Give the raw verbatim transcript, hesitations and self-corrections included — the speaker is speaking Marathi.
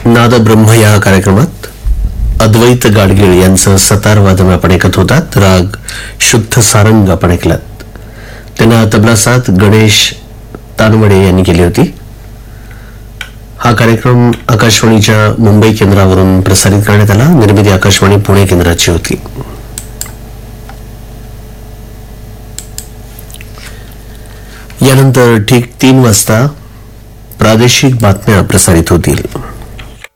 नादब्रह्म या कार्यक्रमात अद्वैत गाडगीळ यांचं सतार वादन आपण ऐकत होतात. राग शुद्ध सारंग आपण ऐकलात. त्यांना तबला साथ गणेश तानवडे यांनी केली होती. हा कार्यक्रम आकाशवाणीच्या मुंबई केंद्रावरून प्रसारित करण्यात आला. निर्मिती आकाशवाणी पुणे केंद्राची होती. यानंतर ठीक तीन वाजता प्रादेशिक बातम्या प्रसारित होतील.